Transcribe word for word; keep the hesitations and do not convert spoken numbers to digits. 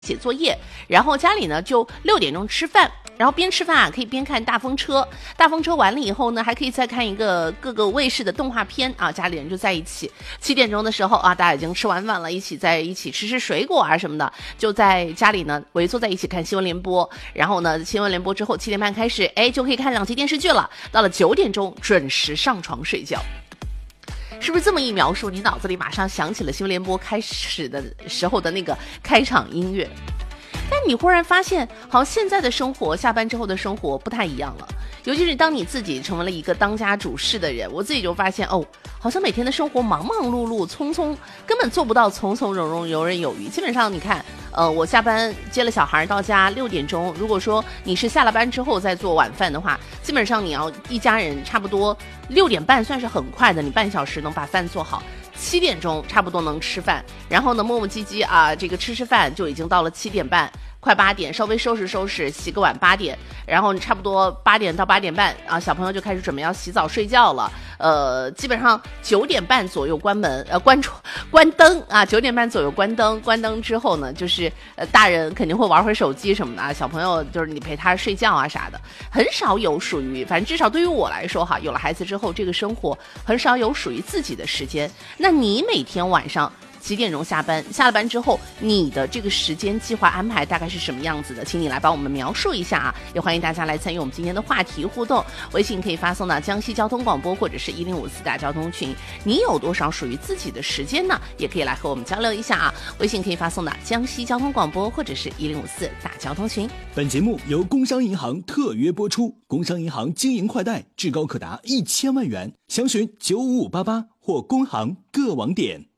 写作业，然后家里呢就六点钟吃饭，然后边吃饭啊可以边看大风车，大风车完了以后呢还可以再看一个各个卫视的动画片啊，家里人就在一起。七点钟的时候啊，大家已经吃完饭了，一起在一起吃吃水果啊什么的，就在家里呢围坐在一起看新闻联播。然后呢新闻联播之后七点半开始，哎就可以看两集电视剧了，到了九点钟准时上床睡觉。是不是这么一描述，你脑子里马上想起了新闻联播开始的时候的那个开场音乐？但你忽然发现，好像现在的生活，下班之后的生活不太一样了。尤其是当你自己成为了一个当家主事的人，我自己就发现，哦，好像每天的生活忙忙碌碌、匆匆，根本做不到从从容容、游刃有余。基本上，你看，呃，我下班接了小孩到家六点钟，如果说你是下了班之后再做晚饭的话，基本上你要一家人差不多六点半算是很快的，你半小时能把饭做好。七点钟差不多能吃饭，然后呢磨磨唧唧啊，这个吃吃饭就已经到了七点半，快八点，稍微收拾收拾，洗个碗八点，然后你差不多八点到八点半啊，小朋友就开始准备要洗澡睡觉了。呃，基本上九点半左右关门，呃，关关灯啊，九点半左右关灯，关灯之后呢，就是呃大人肯定会玩会手机什么的啊，小朋友就是你陪他睡觉啊啥的，很少有属于，反正至少对于我来说哈，有了孩子之后，这个生活很少有属于自己的时间。那你每天晚上几点钟下班？下了班之后，你的这个时间计划安排大概是什么样子的？请你来帮我们描述一下啊！也欢迎大家来参与我们今天的话题互动，微信可以发送到江西交通广播或者是一零五四大交通群。你有多少属于自己的时间呢？也可以来和我们交流一下啊！微信可以发送到江西交通广播或者是一零五四大交通群。 本节目由工商银行特约播出，工商银行经营快贷至高可达一千万元，详询九五五八八或工行各网点。